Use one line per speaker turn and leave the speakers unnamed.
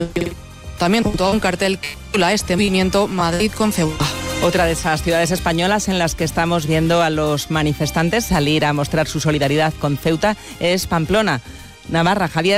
También junto a un cartel que titula este movimiento Madrid con Ceuta.
Otra de esas ciudades españolas en las que estamos viendo a los manifestantes salir a mostrar su solidaridad con Ceuta es Pamplona, Navarra. Javier.